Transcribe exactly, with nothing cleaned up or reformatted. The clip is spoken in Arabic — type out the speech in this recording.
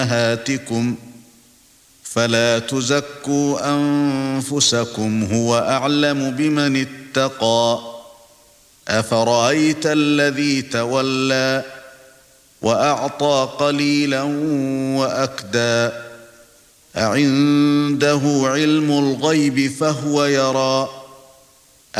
أمهاتكم فلا تزكوا أنفسكم هو أعلم بمن اتقى أفرأيت الذي تولى وأعطى قليلا وأكدى أعنده علم الغيب فهو يرى